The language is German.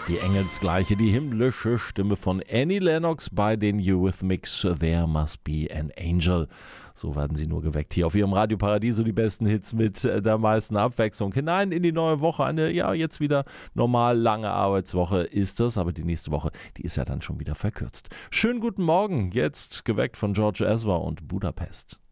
Die engelsgleiche, die himmlische Stimme von Annie Lennox bei den Eurythmics, There Must Be an Angel. So werden sie nur geweckt hier auf ihrem Radio Paradiso, die besten Hits mit der meisten Abwechslung. Hinein in die neue Woche, eine jetzt wieder normal lange Arbeitswoche ist es, aber die nächste Woche, die ist ja dann schon wieder verkürzt. Schönen guten Morgen, jetzt geweckt von George Ezra und Budapest.